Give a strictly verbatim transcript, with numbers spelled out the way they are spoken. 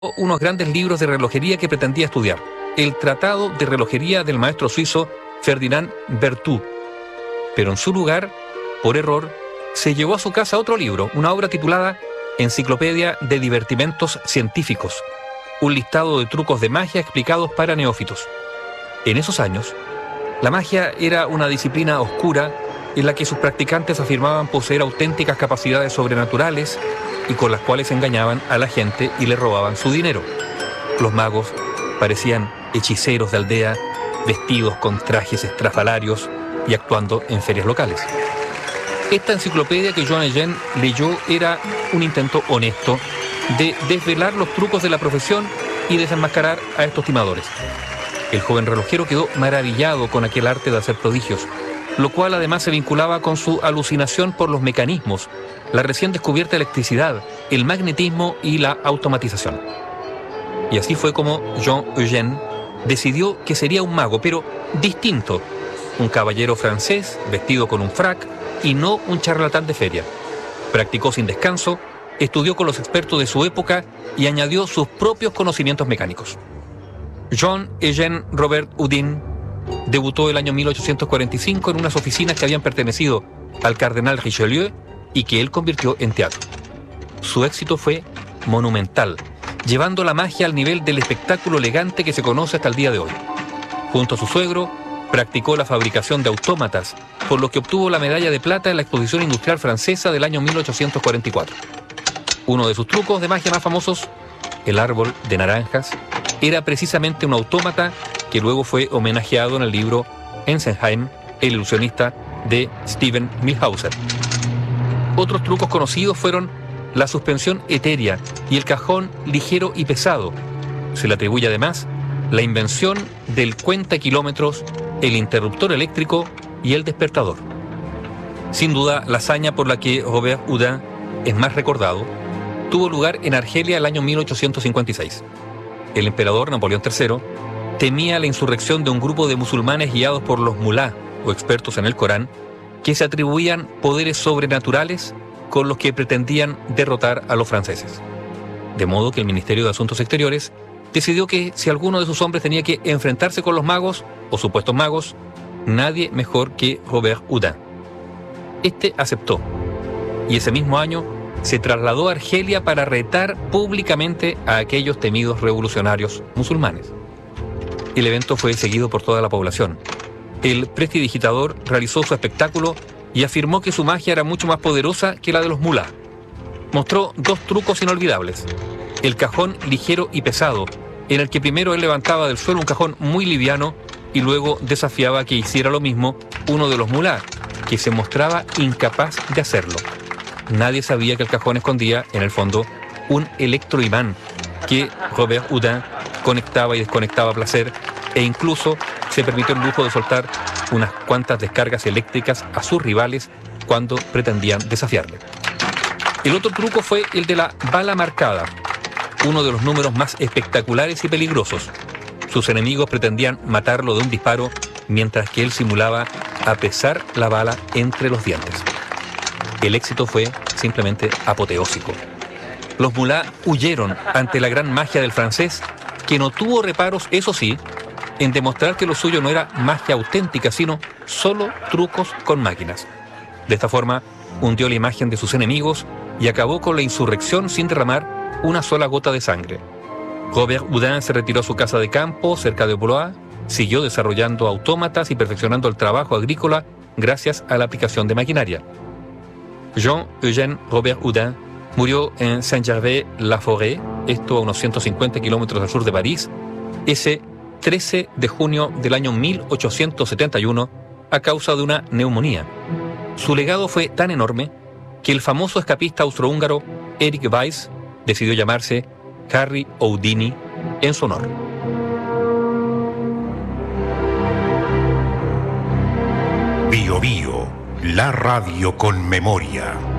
unos grandes libros de relojería que pretendía estudiar. El Tratado de Relojería del maestro suizo Ferdinand Berthoud. Pero en su lugar, por error, se llevó a su casa otro libro, una obra titulada Enciclopedia de Divertimentos Científicos, un listado de trucos de magia explicados para neófitos. En esos años, la magia era una disciplina oscura en la que sus practicantes afirmaban poseer auténticas capacidades sobrenaturales y con las cuales engañaban a la gente y le robaban su dinero. Los magos parecían hechiceros de aldea, vestidos con trajes estrafalarios y actuando en ferias locales. Esta enciclopedia que Jean Eugène leyó era un intento honesto de desvelar los trucos de la profesión y desenmascarar a estos timadores. El joven relojero quedó maravillado con aquel arte de hacer prodigios, lo cual además se vinculaba con su alucinación por los mecanismos, la recién descubierta electricidad, el magnetismo y la automatización. Y así fue como Jean Eugène decidió que sería un mago, pero distinto, un caballero francés vestido con un frac y no un charlatán de feria. Practicó sin descanso, estudió con los expertos de su época y añadió sus propios conocimientos mecánicos. Jean Eugène Robert Houdin debutó el año mil ochocientos cuarenta y cinco en unas oficinas que habían pertenecido al cardenal Richelieu y que él convirtió en teatro. Su éxito fue monumental, llevando la magia al nivel del espectáculo elegante que se conoce hasta el día de hoy. Junto a su suegro, practicó la fabricación de autómatas, por lo que obtuvo la medalla de plata en la Exposición Industrial Francesa del año mil ochocientos cuarenta y cuatro. Uno de sus trucos de magia más famosos, el árbol de naranjas, era precisamente un autómata que luego fue homenajeado en el libro Ensenheim, el ilusionista de Steven Milhauser. Otros trucos conocidos fueron la suspensión etérea y el cajón ligero y pesado. Se le atribuye además la invención del cuentakilómetros, el interruptor eléctrico y el despertador. Sin duda, la hazaña por la que Robert Houdin es más recordado tuvo lugar en Argelia el año mil ochocientos cincuenta y seis. El emperador Napoleón tercero temía la insurrección de un grupo de musulmanes guiados por los mulá, o expertos en el Corán, que se atribuían poderes sobrenaturales con los que pretendían derrotar a los franceses. De modo que el Ministerio de Asuntos Exteriores decidió que si alguno de sus hombres tenía que enfrentarse con los magos, o supuestos magos, nadie mejor que Robert Houdin. Este aceptó, y ese mismo año se trasladó a Argelia para retar públicamente a aquellos temidos revolucionarios musulmanes. El evento fue seguido por toda la población. El prestidigitador realizó su espectáculo y afirmó que su magia era mucho más poderosa que la de los mulá. Mostró dos trucos inolvidables: el cajón ligero y pesado, en el que primero él levantaba del suelo un cajón muy liviano y luego desafiaba que hiciera lo mismo uno de los mulá, que se mostraba incapaz de hacerlo. Nadie sabía que el cajón escondía, en el fondo, un electroimán que Robert Houdin conectaba y desconectaba a placer, e incluso se permitió el lujo de soltar unas cuantas descargas eléctricas a sus rivales cuando pretendían desafiarle. El otro truco fue el de la bala marcada, uno de los números más espectaculares y peligrosos. Sus enemigos pretendían matarlo de un disparo, mientras que él simulaba apresar la bala entre los dientes. El éxito fue simplemente apoteósico. Los mulá huyeron ante la gran magia del francés, que no tuvo reparos, eso sí, en demostrar que lo suyo no era magia auténtica, sino solo trucos con máquinas. De esta forma, hundió la imagen de sus enemigos y acabó con la insurrección sin derramar una sola gota de sangre. Robert Houdin se retiró a su casa de campo, cerca de Blois, siguió desarrollando autómatas y perfeccionando el trabajo agrícola gracias a la aplicación de maquinaria. Jean Eugène Robert Houdin murió en Saint-Gervais-la-Forêt, esto a unos ciento cincuenta kilómetros al sur de París, ese trece de junio del año mil ochocientos setenta y uno, a causa de una neumonía. Su legado fue tan enorme que el famoso escapista austrohúngaro Erich Weiss decidió llamarse Harry Houdini en su honor. Bio Bio, la radio con memoria.